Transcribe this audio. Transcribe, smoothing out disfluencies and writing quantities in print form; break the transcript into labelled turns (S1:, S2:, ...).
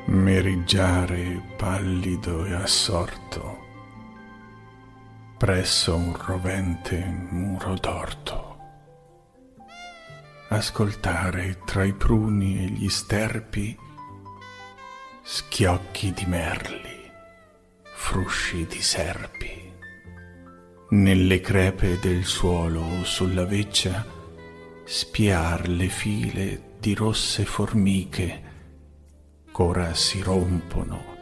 S1: meriggiare pallido e assorto presso un rovente muro d'orto, ascoltare tra i pruni e gli sterpi schiocchi di merli, frusci di serpi, nelle crepe del suolo o sulla veccia spiar le file di rosse formiche ch'ora si rompono